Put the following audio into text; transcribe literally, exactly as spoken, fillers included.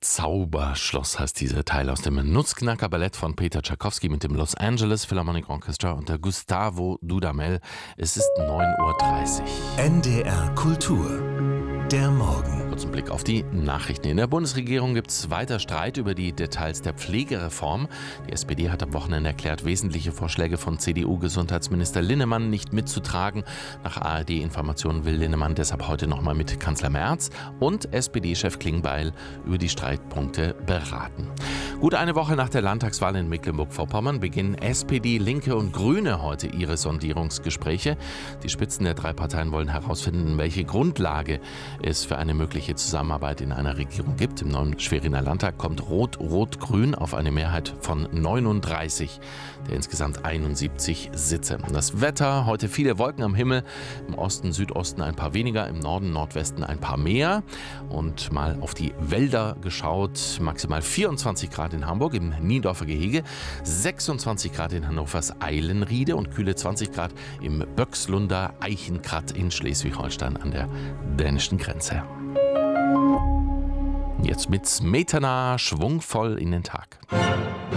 Zauberschloss heißt dieser Teil aus dem Nussknacker-Ballett von Peter Tschaikowski mit dem Los Angeles Philharmonic Orchestra unter Gustavo Dudamel. Es ist neun Uhr dreißig. N D R Kultur. Der Morgen. Kurzen Blick auf die Nachrichten. In der Bundesregierung gibt es weiter Streit über die Details der Pflegereform. Die S P D hat am Wochenende erklärt, wesentliche Vorschläge von C D U-Gesundheitsminister Linnemann nicht mitzutragen. Nach A R D-Informationen will Linnemann deshalb heute nochmal mit Kanzler Merz und S P D-Chef Klingbeil über die Streitpunkte beraten. Gut eine Woche nach der Landtagswahl in Mecklenburg-Vorpommern beginnen S P D, Linke und Grüne heute ihre Sondierungsgespräche. Die Spitzen der drei Parteien wollen herausfinden, welche Grundlage es für eine mögliche Zusammenarbeit in einer Regierung gibt. Im neuen Schweriner Landtag kommt Rot-Rot-Grün auf eine Mehrheit von neununddreißig der insgesamt einundsiebzig Sitze. Das Wetter, heute viele Wolken am Himmel, im Osten, Südosten ein paar weniger, im Norden, Nordwesten ein paar mehr. Und mal auf die Wälder geschaut, maximal vierundzwanzig Grad in Hamburg im Niendorfer Gehege, sechsundzwanzig Grad in Hannovers Eilenriede und kühle zwanzig Grad im Böckslunder Eichenkratt in Schleswig-Holstein an der dänischen Grenze. Jetzt mit Smetana schwungvoll in den Tag.